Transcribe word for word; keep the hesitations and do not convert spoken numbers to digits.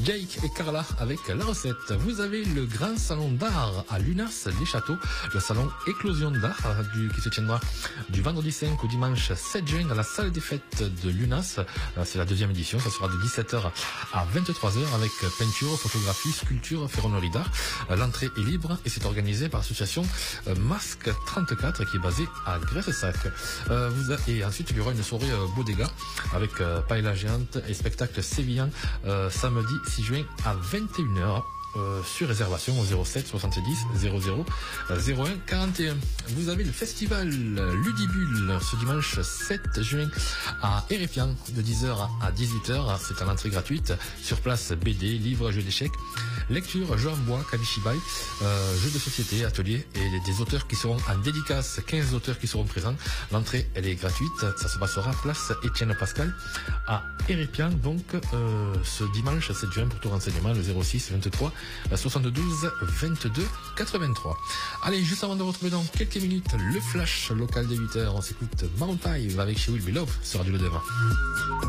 Jake et Carla avec la recette. Vous avez le grand salon d'art à Lunas, les Châteaux, le salon Éclosion d'art du, qui se tiendra du vendredi cinq au dimanche sept juin à la salle des fêtes de Lunas. C'est la deuxième édition, ça sera de dix-sept heures à vingt-trois heures avec peinture, photographie, sculpture, ferronnerie d'art. L'entrée est libre et c'est organisé par l'association Masque trente-quatre qui est basée à Graissac. Euh, vous a... Et ensuite il y aura une soirée euh, Bodega avec euh, paella géante et spectacle sévillant euh, samedi six juin à vingt et une heures. Euh, sur réservation au zéro sept soixante-dix zéro zéro zéro un quarante et un. Vous avez le festival Ludibule ce dimanche sept juin à Hérépian de dix heures à dix-huit heures. C'est à l'entrée gratuite. Sur place, B D, livres, jeux d'échecs, lecture, jeux en bois, kabishibai, euh, jeux de société, ateliers et des auteurs qui seront en dédicace. quinze auteurs qui seront présents. L'entrée, elle est gratuite. Ça se passera place Étienne Pascal à Hérépian. Donc, euh, ce dimanche sept juin, pour tout renseignement, le zéro six vingt-trois soixante-douze vingt-deux quatre-vingt-trois. Allez, juste avant de retrouver dans quelques minutes le flash local de huit heures, on s'écoute Maroon five avec She Will Be Love sur Radio Le Devant.